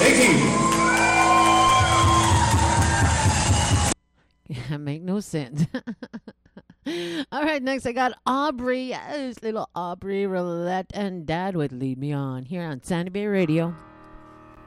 Thank you. That make no sense. All right, next I got Aubrey. Yes, little Aubrey Roulette and Dad would lead me on here on Sandy Bay Radio.